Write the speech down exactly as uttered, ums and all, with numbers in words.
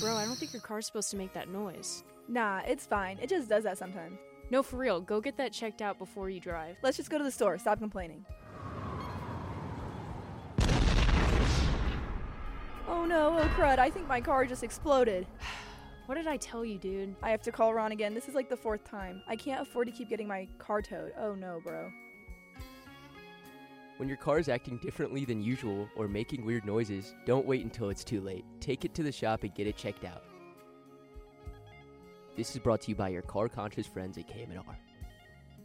Bro, I don't think your car's supposed to make that noise. Nah, it's fine. It just does that sometimes. No, for real, go get that checked out before you drive. Let's just go to the store. Stop complaining. Oh no, oh crud, I think my car just exploded. What did I tell you, dude? I have to call Ron again. This is like the fourth time. I can't afford to keep getting my car towed. Oh no, bro. When your car is acting differently than usual or making weird noises, don't wait until it's too late. Take it to the shop and get it checked out. This is brought to you by your car-conscious friends at K M and R.